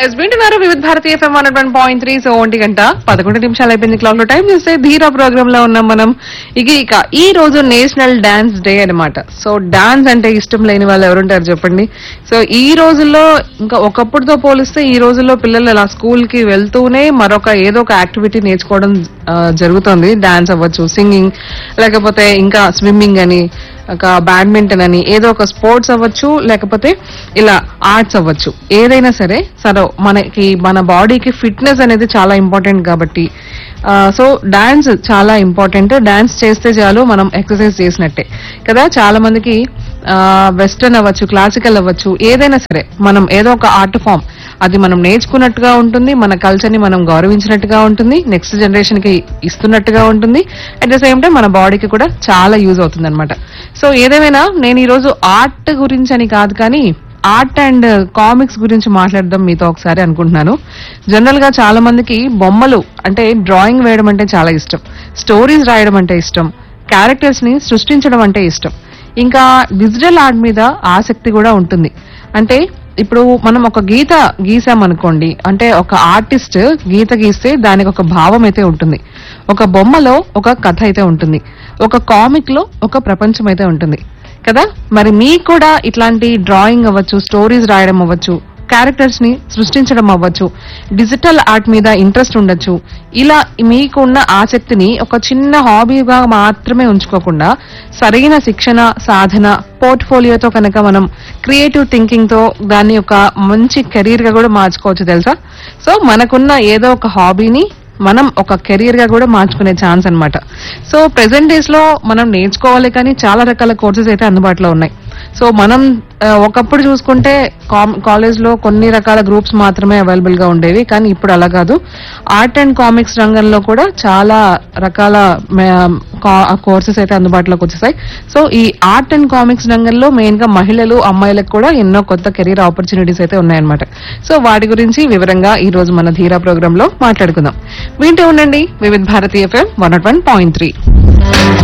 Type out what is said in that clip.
Yes వింటున్నారు వివిధ భారతీయ FM 101.3. So 1:11 అయిపోయింది క్లాక్ లో. టైం చూస్తే ధీరా ప్రోగ్రామ్ లో ఉన్నాం మనం. ఇక ఈ రోజు నేషనల్ డాన్స్ డే అనమాట. సో డాన్స్ అంటే ఇష్టం లేని వాళ్ళు ఎవరుంటారు చెప్పండి. సో ఈ రోజుల్లో ఇంకా ఒకప్పుడుతో పోలిస్తే ఈ రోజుల్లో పిల్లలు అలా స్కూల్ కి వెళ్తూనే ఏదో ఒక యాక్టివిటీ నేర్చుకోవడం జరుగుతుంది. డాన్స్ అవ్వచ్చు, సింగింగ్, లేకపోతే ఇంకా స్విమ్మింగ్ అని, ఒక బ్యాడ్మింటన్ అని, ఏదో ఒక స్పోర్ట్స్ అవ్వచ్చు, లేకపోతే ఇలా ఆర్ట్స్ అవ్వచ్చు, ఏదైనా సరే మనకి మన బాడీకి ఫిట్నెస్ అనేది చాలా ఇంపార్టెంట్ కాబట్టి సో డాన్స్ చాలా ఇంపార్టెంట్. డాన్స్ చేస్తే చాలు మనం ఎక్సర్సైజ్ చేసినట్టే కదా. చాలా మందికి వెస్టర్న్ అవ్వచ్చు, క్లాసికల్ అవ్వచ్చు, ఏదైనా సరే మనం ఏదో ఒక ఆర్ట్ ఫామ్ అది మనం నేర్చుకున్నట్టుగా ఉంటుంది, మన కల్చర్ ని మనం గౌరవించినట్టుగా ఉంటుంది, నెక్స్ట్ జనరేషన్ కి ఇస్తున్నట్టుగా ఉంటుంది. అట్ ద సేమ్ టైం మన బాడీకి కూడా చాలా యూజ్ అవుతుంది అనమాట. సో ఏదేమైనా నేను ఈ రోజు ఆర్ట్ గురించి అని కాదు కానీ ఆర్ట్ అండ్ కామిక్స్ గురించి మాట్లాడదాం మీతో ఒకసారి అనుకుంటున్నాను. జనరల్ గా చాలా మందికి బొమ్మలు అంటే డ్రాయింగ్ వేయడం అంటే చాలా ఇష్టం, స్టోరీస్ రాయడం అంటే ఇష్టం, క్యారెక్టర్స్ ని సృష్టించడం అంటే ఇష్టం, ఇంకా డిజిటల్ ఆర్ట్ మీద ఆసక్తి కూడా ఉంటుంది. అంటే ఇప్పుడు మనం ఒక గీత గీసామనుకోండి, అంటే ఒక ఆర్టిస్ట్ గీత గీస్తే దానికి ఒక భావం అయితే ఉంటుంది, ఒక బొమ్మలో ఒక కథ అయితే ఉంటుంది, ఒక కామిక్ లో ఒక ప్రపంచం అయితే ఉంటుంది కదా. మరి మీకు కూడా ఇట్లాంటి డ్రాయింగ్ అవ్వచ్చు, స్టోరీస్ రాయడం అవ్వచ్చు, క్యారెక్టర్స్ ని సృష్టించడం అవ్వచ్చు, డిజిటల్ ఆర్ట్ మీద ఇంట్రెస్ట్ ఉండొచ్చు. ఇలా మీకున్న ఆసక్తిని ఒక చిన్న హాబీగా మాత్రమే ఉంచుకోకుండా సరైన శిక్షణ, సాధన, పోర్ట్ఫోలియోతో కనుక మనం క్రియేటివ్ థింకింగ్ తో దాన్ని ఒక మంచి కెరీర్ గా కూడా మార్చుకోవచ్చు తెలుసా. సో మనకున్న ఏదో ఒక హాబీని మనం ఒక కెరీర్ గా కూడా మార్చుకునే ఛాన్స్ అన్నమాట. సో ప్రెసెంట్ డేస్ లో మనం నేర్చుకోవాలి కానీ చాలా రకాల కోర్సెస్ అయితే అందుబాటులో ఉన్నాయి. సో మనం ఒకప్పుడు చూసుకుంటే కాలేజ్ లో కొన్ని రకాల గ్రూప్స్ మాత్రమే అవైలబుల్ గా ఉండేవి, కానీ ఇప్పుడు అలా కాదు. ఆర్ట్ అండ్ కామిక్స్ రంగంలో కూడా చాలా రకాల కోర్సెస్ అయితే అందుబాటులోకి వచ్చేసాయి. సో ఈ ఆర్ట్ అండ్ కామిక్స్ రంగంలో మెయిన్ గా మహిళలు, అమ్మాయిలకు కూడా ఎన్నో కొత్త కెరీర్ ఆపర్చునిటీస్ అయితే ఉన్నాయన్నమాట. సో వాటి గురించి వివరంగా ఈ రోజు మన ధీరా ప్రోగ్రామ్ లో మాట్లాడుకుందాం. వింటూ ఉండండి వివిధ భారతీయ ఎఫ్ఎం 101.3.